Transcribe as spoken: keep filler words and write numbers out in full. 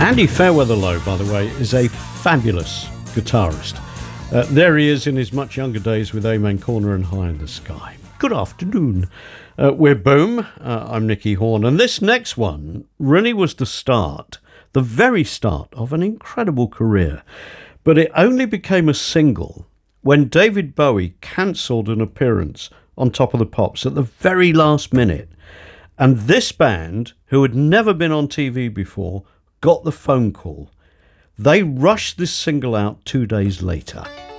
Andy Fairweather-Low, by the way, is a fabulous guitarist. Uh, there he is in his much younger days with Amen Corner and High in the Sky. Good afternoon. Uh, we're Boom. Uh, I'm Nicky Horn. And this next one really was the start, the very start of an incredible career. But it only became a single when David Bowie cancelled an appearance on Top of the Pops at the very last minute. And this band, who had never been on T V before, got the phone call. They rushed this single out two days later.